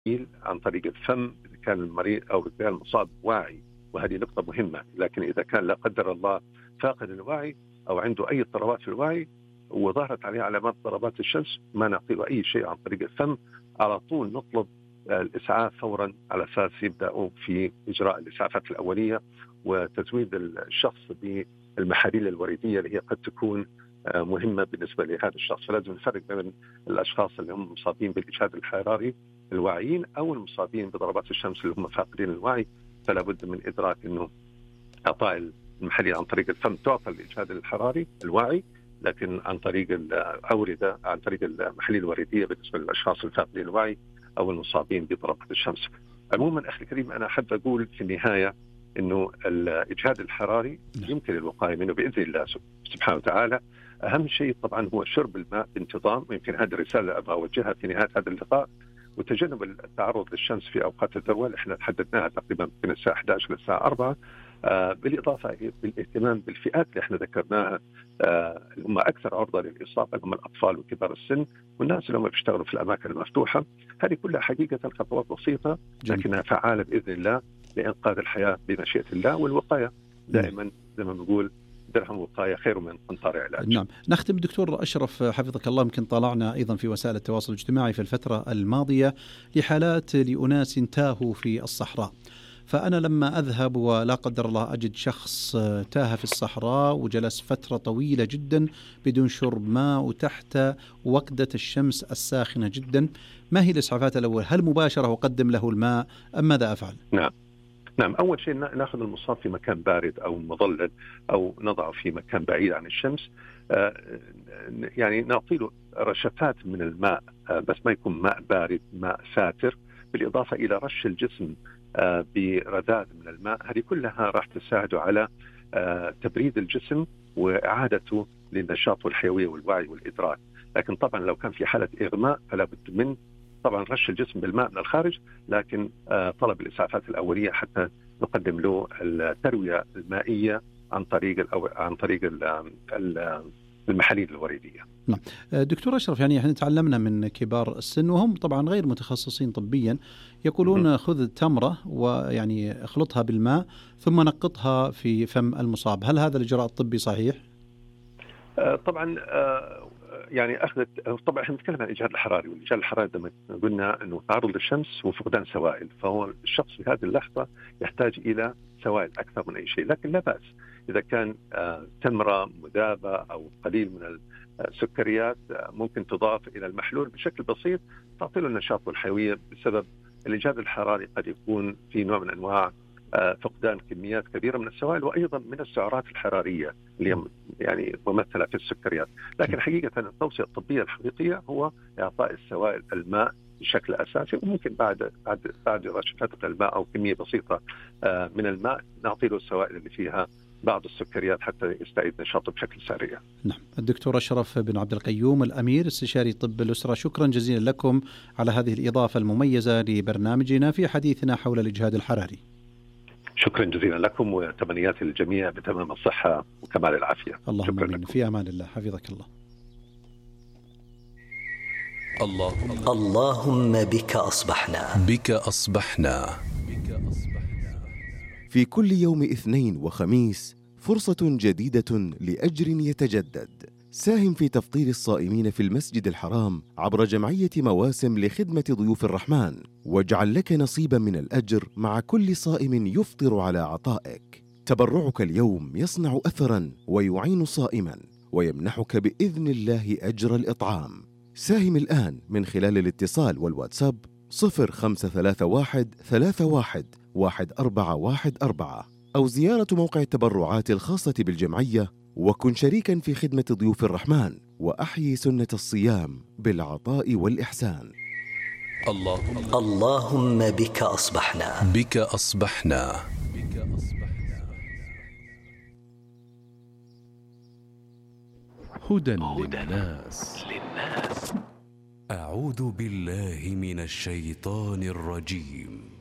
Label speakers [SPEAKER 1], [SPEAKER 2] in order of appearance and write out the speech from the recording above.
[SPEAKER 1] عن طريق الفم إذا كان المريض أو إذا كان المصاب واعي، وهذه نقطة مهمة. لكن إذا كان لا قدر الله فاقد الوعي أو عنده أي اضطرابات في الوعي وظهرت عليه علامات ضربات الشمس، ما نعطي له أي شيء عن طريق الفم، على طول نطلب الإسعاف فورا على أساس يبدأوا في إجراء الإسعافات الأولية وتزويد الشخص بالمحاليل الوريدية اللي هي قد تكون مهمة بالنسبة لهذا الشخص. فلازم نفرق بين الأشخاص اللي هم مصابين بالإجهاد الحراري الواعيين أو المصابين بضربات الشمس اللي هم فاقدين الوعي. فلا بد من إدراك أنه إعطاء المحاليل عن طريق الفم تعطى الإجهاد الحراري الواعي، لكن عن طريق الأوردة عن طريق المحاليل الوريدية بالنسبة للأشخاص الفاقدين الوعي أو المصابين بضربات الشمس. عموما أخي الكريم، أنا أحب أقول في النهاية أنه الإجهاد الحراري يمكن الوقاية منه بإذن الله سبحانه وتعالى. أهم شيء طبعا هو شرب الماء بانتظام، ويمكن هذه الرسالة اللي أبغى أوجهها في نهاية هذا اللقاء، وتجنب التعرض للشمس في أوقات الذروة اللي احنا حددناها تقريبا من الساعة 11 للساعة 4. بالإضافة بالاهتمام بالفئات اللي احنا ذكرناها اللي هم أكثر عرضة للإصابة، هم الأطفال وكبار السن والناس اللي هم بيشتغلوا في الأماكن المفتوحة. هذه كلها حقيقة خطوات بسيطة لكنها فعالة بإذن الله لإنقاذ الحياة بمشيئة الله. والوقاية دائما زي ما بنقول درهم وقاية خير من قنطار علاج.
[SPEAKER 2] نعم. نختم دكتور أشرف حفظك الله، يمكن طلعنا أيضا في وسائل التواصل الاجتماعي في الفترة الماضية لحالات لأناس تاهوا في الصحراء، فأنا لما أذهب ولا قدر الله أجد شخص تاه في الصحراء وجلس فترة طويلة جدا بدون شرب ماء وتحت وقدة الشمس الساخنة جدا، ما هي الإسعافات الأول؟ هل مباشرة وقدم له الماء أم ماذا أفعل؟
[SPEAKER 1] نعم، أول شيء نأخذ المصاب في مكان بارد أو مظلل أو نضعه في مكان بعيد عن الشمس، يعني نعطي له رشفات من الماء، بس ما يكون ماء بارد، ماء ساتر، بالإضافة إلى رش الجسم برذاذ من الماء. هذه كلها راح تساعده على تبريد الجسم وإعادته للنشاط والحيوية والوعي والإدراك. لكن طبعا لو كان في حالة إغماء فلا بد من طبعا رش الجسم بالماء من الخارج، لكن طلب الإسعافات الأولية حتى نقدم له التروية المائية عن طريق المحاليل الوريدية.
[SPEAKER 2] نعم. دكتور أشرف، يعني احنا تعلمنا من كبار السن وهم طبعا غير متخصصين طبيا، يقولون خذ تمرة ويعني اخلطها بالماء ثم نقطها في فم المصاب، هل هذا الإجراء الطبي صحيح؟
[SPEAKER 1] طبعا يعني طبعا احنا نتكلم عن الإجهاد الحراري، والإجهاد الحراري لما قلنا انه تعرض للشمس وفقدان سوائل، فهو الشخص في هذه اللحظة يحتاج إلى سوائل أكثر من أي شيء. لكن لا بأس إذا كان تمرة مذابة أو قليل من السكريات ممكن تضاف إلى المحلول بشكل بسيط تعطي له النشاط والحيوية. بسبب الإجهاد الحراري قد يكون في نوع من أنواع فقدان كميات كبيرة من السوائل وأيضا من السعرات الحرارية اللي يعني ممثلة في السكريات. لكن حقيقة التوصية الطبية الحقيقية هو إعطاء السوائل الماء بشكل أساسي، وممكن بعد رشفة الماء أو كمية بسيطة من الماء نعطي له السوائل اللي فيها بعض السكريات حتى يستعيد نشاطه بشكل سريع.
[SPEAKER 2] نعم. الدكتور أشرف بن عبد القيوم الأمير استشاري طب الأسرة، شكرا جزيلا لكم على هذه الإضافة المميزة لبرنامجنا في حديثنا حول الإجهاد الحراري.
[SPEAKER 1] شكرا جزيلا لكم وتمنياتي للجميع بتمام الصحة وكمال العافية.
[SPEAKER 2] اللهم آمين. في أمان الله، حفظك الله.
[SPEAKER 3] اللهم بك أصبحنا.
[SPEAKER 4] في كل يوم اثنين وخميس فرصة جديدة لأجر يتجدد. ساهم في تفطير الصائمين في المسجد الحرام عبر جمعية مواسم لخدمة ضيوف الرحمن، واجعل لك نصيبا من الأجر مع كل صائم يفطر على عطائك. تبرعك اليوم يصنع أثرا ويعين صائما ويمنحك بإذن الله أجر الإطعام. ساهم الآن من خلال الاتصال والواتساب 0531 31 1414 أو زيارة موقع التبرعات الخاصة بالجمعية، وكن شريكا في خدمة ضيوف الرحمن وأحيي سنة الصيام بالعطاء والإحسان.
[SPEAKER 3] اللهم بك أصبحنا.
[SPEAKER 5] هدى للناس. أعوذ بالله من الشيطان الرجيم.